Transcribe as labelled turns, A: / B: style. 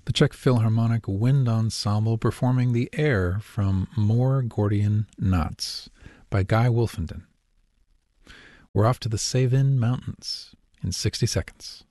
A: The Czech Philharmonic Wind Ensemble performing the air from More Gordian Knots by Guy Wolfenden. We're off to the Savin Mountains in 60 seconds.